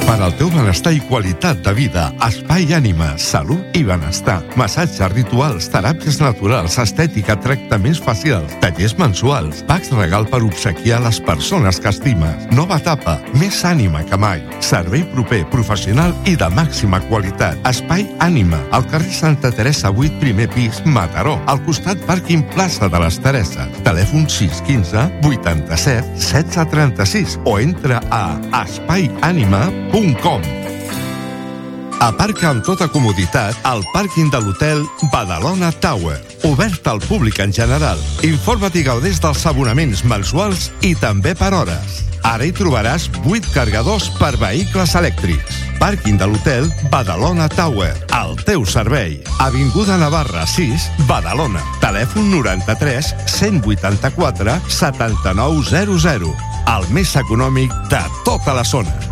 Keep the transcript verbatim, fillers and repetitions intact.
Per al teu benestar i qualitat de vida, Espai Ànima, salut i benestar. Massatges rituals, teràpies naturals, estètica, tractaments facials, tallers mensuals, packs regal per obsequiar les persones que estimes. Nova etapa, més ànima que mai. Servei proper, professional i de màxima qualitat. Espai Ànima, al carrer Santa Teresa vuit, primer pis, Mataró, al costat pàrquing Plaça de les Tereses. Telèfon sis un cinc, vuitanta-set, setze, trenta-sis o entra a espai ànima punt com. Aparca amb tota comoditat al pàrquing de l'hotel Badalona Tower, obert al públic en general. Informa't i gaudeix dels abonaments mensuals i també per hores. Ara hi trobaràs vuit cargadors per vehicles elèctrics. Pàrquing de l'hotel Badalona Tower, al teu servei. Avinguda Navarra sis, Badalona. Telèfon noranta-tres, cent vuitanta-quatre, setanta-nou zero zero. El més econòmic de tota la zona.